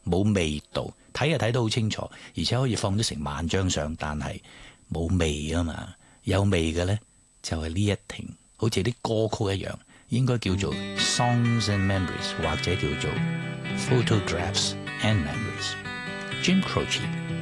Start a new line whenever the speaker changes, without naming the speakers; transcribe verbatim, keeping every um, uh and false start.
冇味道，睇就睇得好清楚，而且可以放咗成萬張相，但係冇味啊嘛。有味嘅咧就係呢一停，好似啲歌曲一樣，應該叫做 songs and memories 或者叫做 photographs and memories。Jim Croce